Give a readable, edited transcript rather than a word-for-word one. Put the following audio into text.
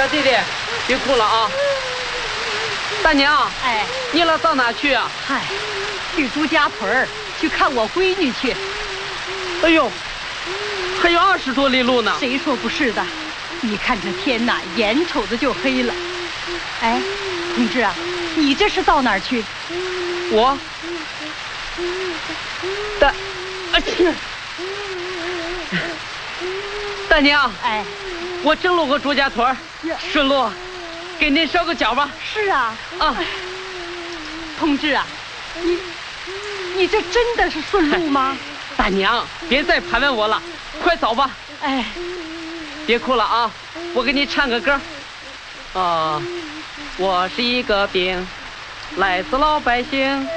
小弟弟，别哭了啊！大娘， 哎， 你老到哪去啊？ 嗨，去朱家屯儿去看我闺女去。 哎呦，还有20多里路呢。 谁说不是的？你看这天呐，眼瞅着就黑了。哎，同志啊，你这是到哪儿去？ 我，大娘， 哎， 我正路过朱家屯儿，顺路给您捎个脚吧。 是啊， 啊， 同志啊，你这真的是顺路吗？ 大娘，别再盘问我了，快走吧。 哎， 别哭了啊，我给你唱个歌。我是一个兵，来自老百姓。